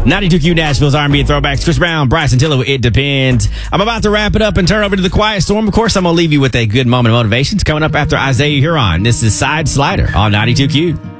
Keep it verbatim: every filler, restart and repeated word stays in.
ninety-two Q Nashville's R and B and throwbacks. Chris Brown, Bryson Tiller, It Depends. I'm about to wrap it up and turn over to the Quiet Storm. Of course, I'm going to leave you with a good moment of motivation. It's coming up after Isaiah Huron. This is Side Slider on ninety-two Q.